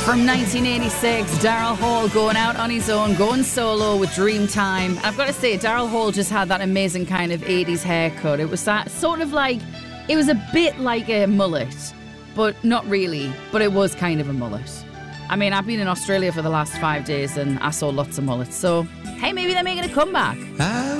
From 1986, Daryl Hall going out on his own, going solo with Dreamtime. I've got to say, Daryl Hall just had that amazing kind of 80s haircut. It was that sort of like, it was a bit like a mullet, but not really, but it was kind of a mullet. I mean, I've been in Australia for the last 5 days and I saw lots of mullets, so hey, maybe they're making a comeback.